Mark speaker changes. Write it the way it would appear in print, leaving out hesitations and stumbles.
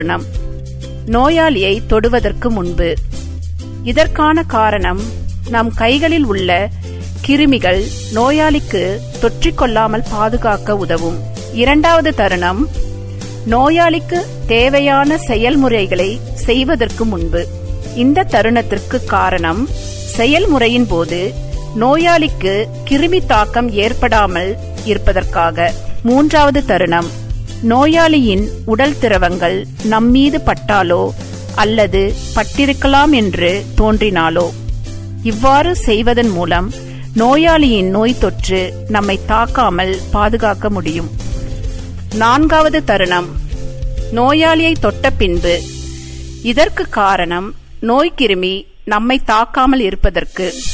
Speaker 1: தருணம் நோயாளியை தொடுவதற்கு முன்பு. இதற்கான காரணம் நம் கைகளில் உள்ள கிருமிகள் நோயாளிக்கு தொற்றிக்கொள்ளாமல் பாதுகாக்க உதவும். இரண்டாவது தருணம் நோயாளிக்கு தேவையான செயல்முறைகளை செய்வதற்கு முன்பு. இந்த தருணத்திற்கு காரணம் செயல்முறையின் போது நோயாளிக்கு கிருமி தாக்கம் ஏற்படாமல் இருப்பதற்காக. மூன்றாவது தருணம் நோயாளியின் உடல் திரவங்கள் நம்மீது பட்டாலோ அல்லது பட்டிருக்கலாம் என்று தோன்றினாலோ. இவ்வாறு செய்வதன் மூலம் நோயாளியின் நோய் தொற்று நம்மை தாக்காமல் பாதுகாக்க முடியும். நான்காவது தருணம் நோயாளியை தொட்ட பின்பு. இதற்கு காரணம் நோய்க்கிருமி நம்மை தாக்காமல் இருப்பதற்கு